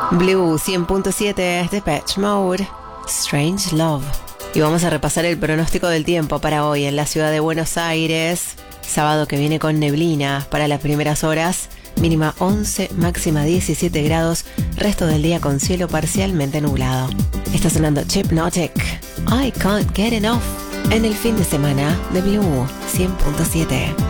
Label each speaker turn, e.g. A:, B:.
A: Blue 100.7, Depeche Mode, Strange Love. Y vamos a repasar el pronóstico del tiempo para hoy en la ciudad de Buenos Aires. Sábado que viene con neblina para las primeras horas, mínima 11, máxima 17 grados, resto del día con cielo parcialmente nublado. Está sonando Hypnotic, I Can't Get Enough, en el fin de semana de Blue 100.7.